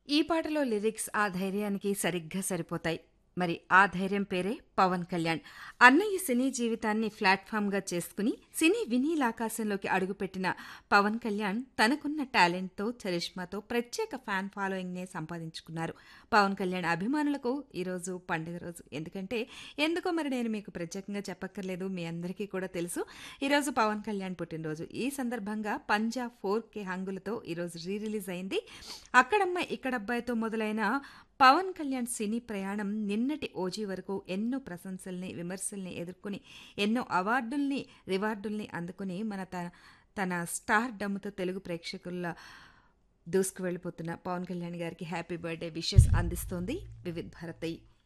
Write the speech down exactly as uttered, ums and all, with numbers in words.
ఈ పాటలో లిరిక్స్ ఆ ధైర్యానికి సరిగ్గా సరిపోతాయి. మరి ఆ ధైర్యం పేరే పవన్ కళ్యాణ్. అన్నయ్య సినీ జీవితాన్ని ప్లాట్ఫామ్గా చేసుకుని సినీ వినీలాకాశంలోకి అడుగుపెట్టిన పవన్ కళ్యాణ్ తనకున్న టాలెంట్తో, చరిష్మాతో ప్రత్యేక ఫ్యాన్ ఫాలోయింగ్నే సంపాదించుకున్నారు. పవన్ కళ్యాణ్ అభిమానులకు ఈరోజు పండుగ రోజు. ఎందుకంటే ఎందుకో మరి నేను మీకు ప్రత్యేకంగా చెప్పక్కర్లేదు, మీ అందరికీ కూడా తెలుసు. ఈరోజు పవన్ కళ్యాణ్ పుట్టినరోజు. ఈ సందర్భంగా పంజాబ్ ఫోర్ కే హంగులతో ఈరోజు రీ రిలీజ్ అయింది. అక్కడమ్మ ఇక్కడబ్బాయితో మొదలైన పవన్ కళ్యాణ్ సినీ ప్రయాణం నిన్నటి ఓజీ వరకు ఎన్నో ప్రశంసల్ని, విమర్శల్ని ఎదుర్కొని ఎన్నో అవార్డుల్ని, రివార్డుల్ని అందుకుని మన త తన స్టార్ డమ్తో తెలుగు ప్రేక్షకుల దూసుకు వెళ్ళిపోతున్న పవన్ కళ్యాణ్ గారికి హ్యాపీ బర్త్డే విషెస్ అందిస్తోంది వివిధ్ భారతి.